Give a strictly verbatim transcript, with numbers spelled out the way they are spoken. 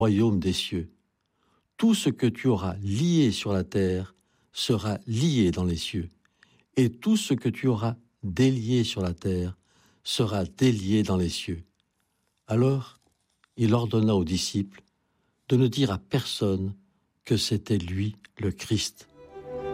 royaume des cieux. Tout ce que tu auras lié sur la terre sera lié dans les cieux, et tout ce que tu auras délié sur la terre sera délié dans les cieux. » Alors, il ordonna aux disciples de ne dire à personne que c'était lui le Christ.